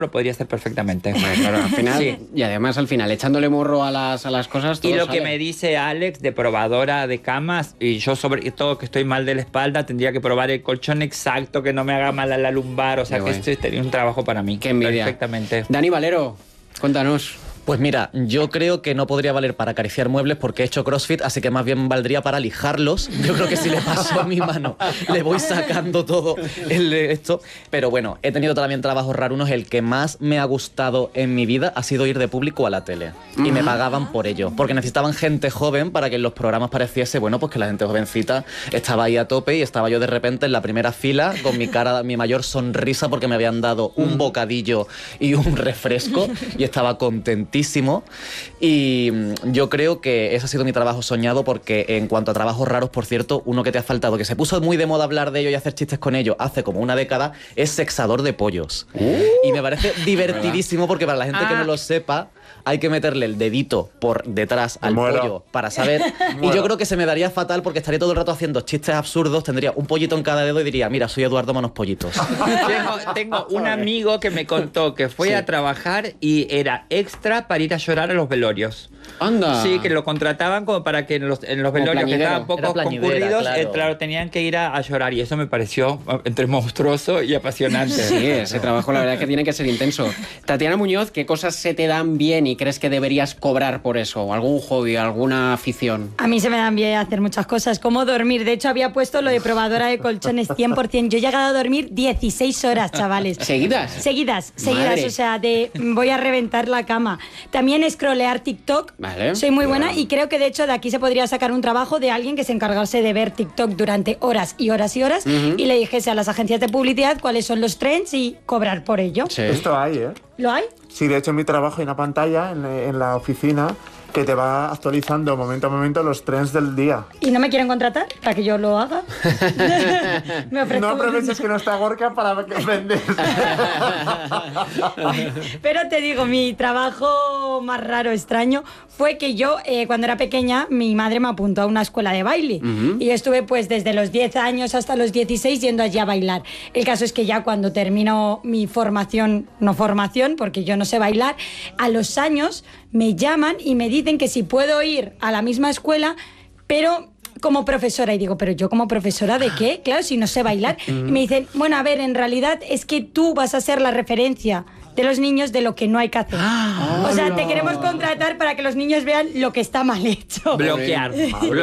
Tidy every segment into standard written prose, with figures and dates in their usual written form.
lo podría hacer perfectamente. Claro, al final, sí. Y además al final, echándole morro a las cosas, todo Y lo sale. que me dice Alex, de probadora de camas, y yo sobre todo que estoy mal de la espalda, tendría que probar el colchón exacto, que no me haga mal a la lumbar, o sea Qué que guay. esto sería un trabajo para mí. Qué envidia. Perfectamente. Dani Valero, cuéntanos. Pues mira, yo creo que no podría valer para acariciar muebles porque he hecho CrossFit, así que más bien valdría para lijarlos. Yo creo que si le paso a mi mano, le voy sacando todo esto. Pero bueno, he tenido también trabajos rarunos. El que más me ha gustado en mi vida ha sido ir de público a la tele. Y me pagaban por ello, porque necesitaban gente joven para que en los programas pareciese, bueno, pues que la gente jovencita estaba ahí a tope y estaba yo de repente en la primera fila con mi cara, mi mayor sonrisa porque me habían dado un bocadillo y un refresco y estaba contentísimo. Y yo creo que ese ha sido mi trabajo soñado porque en cuanto a trabajos raros, por cierto, uno que te ha faltado, que se puso muy de moda hablar de ello y hacer chistes con ello hace como una década, es sexador de pollos. Y me parece divertidísimo porque para la gente que no lo sepa, hay que meterle el dedito por detrás al pollo para saber. Y yo creo que se me daría fatal porque estaría todo el rato haciendo chistes absurdos, tendría un pollito en cada dedo y diría, mira, soy Eduardo Manos Pollitos. Tengo un amigo que me contó que fue a trabajar y era extra para ir a llorar a los velorios. Anda. Sí, que lo contrataban como para que en los velorios que plañidero. estaban poco concurridos, claro, tenían que ir a llorar. Y eso me pareció entre monstruoso y apasionante. Sí, ese trabajo la verdad es que tiene que ser intenso. Tatiana Muñoz, ¿qué cosas se te dan bien y crees que deberías cobrar por eso? ¿O algún hobby, alguna afición? A mí se me dan bien hacer muchas cosas, como dormir. De hecho, había puesto lo de probadora de colchones 100%. Yo he llegado a dormir 16 horas, chavales. ¿Seguidas? Seguidas, Madre. o sea, voy a reventar la cama. También scrollear TikTok. Vale. Soy muy buena y creo que de hecho de aquí se podría sacar un trabajo de alguien que se encargase de ver TikTok durante horas y horas y horas y le dijese a las agencias de publicidad cuáles son los trends y cobrar por ello. Sí. Esto hay, ¿eh? ¿Lo hay? Sí, de hecho en mi trabajo hay una pantalla en la oficina que te va actualizando momento a momento los trends del día. ¿Y no me quieren contratar para que yo lo haga? Me ofrezco. No aproveches que no está Gorka para que vendes. Pero te digo, mi trabajo más raro, extraño, fue que yo, cuando era pequeña, mi madre me apuntó a una escuela de baile. Y yo estuve pues desde los 10 años hasta los 16 yendo allí a bailar. El caso es que ya cuando termino mi formación, no formación, porque yo no sé bailar, a los años me llaman y me dicen que si puedo ir a la misma escuela, pero como profesora. Y digo, ¿pero yo como profesora de qué? Claro, si no sé bailar. Y me dicen, bueno, a ver, en realidad es que tú vas a ser la referencia de los niños de lo que no hay que hacer. O sea, te queremos contratar para que los niños vean lo que está mal hecho. Bloquear.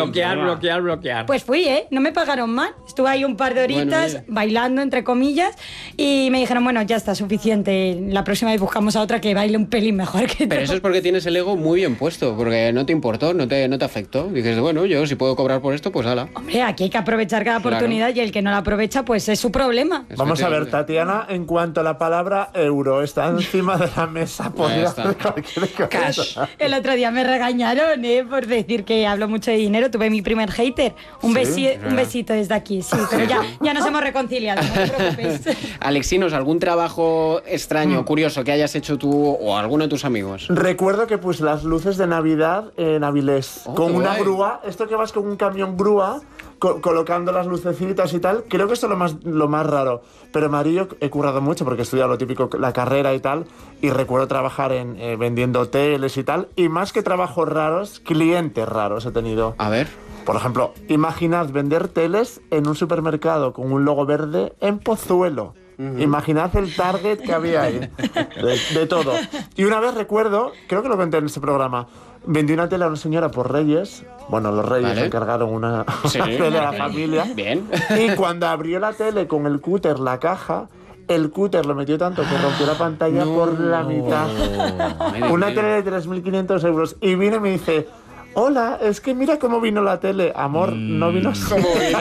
Pues fui, no me pagaron mal. Estuve ahí un par de horitas bailando, entre comillas, y me dijeron, bueno, ya está, suficiente. La próxima vez buscamos a otra que baile un pelín mejor que tú. Pero eso es porque tienes el ego muy bien puesto, porque no te importó, no te afectó. Dices, bueno, yo si puedo cobrar por esto, pues hala. Hombre, aquí hay que aprovechar cada oportunidad y el que no la aprovecha, pues es su problema. Vamos a ver, Tatiana, en cuanto a la palabra euro, está encima de la mesa. Podría hacer cualquier cosa. Cash. El otro día me regañaron por decir que hablo mucho de dinero. Tuve mi primer hater. Un besito desde aquí, sí. Pero ya nos hemos reconciliado, no te preocupes. Alexinos, ¿algún trabajo extraño, curioso que hayas hecho tú o alguno de tus amigos? Recuerdo que puse las luces de Navidad en Avilés con una guay. grúa. Esto que vas con un camión grúa colocando las lucecitas y tal. Creo que esto es lo más raro. Pero Mario, he currado mucho porque he estudiado lo típico, la carrera y tal. Y recuerdo trabajar vendiendo hoteles y tal. Y más que trabajos raros, clientes raros he tenido. A ver. Por ejemplo, imaginad vender teles en un supermercado con un logo verde en Pozuelo. Imaginad el target que había ahí. De todo. Y una vez recuerdo, creo que lo conté en este programa, vendí una tele a una señora por Reyes. Bueno, los Reyes me encargaron una tele a la familia. Bien. Y cuando abrió la tele con el cúter, la caja, el cúter lo metió tanto que rompió la pantalla por la mitad. Una tele de 3.500 euros. Y vino y me dice, hola, es que mira cómo vino la tele. Amor, no vino así.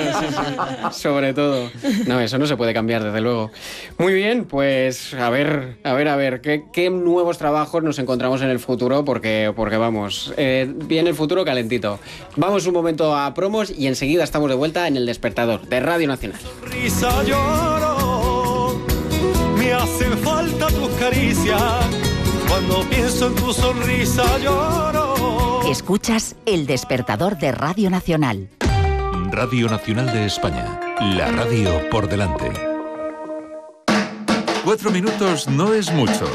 Sobre todo. No, eso no se puede cambiar, desde luego. Muy bien, pues a ver, ¿qué nuevos trabajos nos encontramos en el futuro? Porque vamos, viene el futuro calentito. Vamos un momento a promos y enseguida estamos de vuelta en El Despertador de Radio Nacional. Sonrisa lloro, me hacen falta tus caricias. Cuando pienso en tu sonrisa lloro. Escuchas El Despertador de Radio Nacional. Radio Nacional de España. La radio por delante. 4 minutos no es mucho.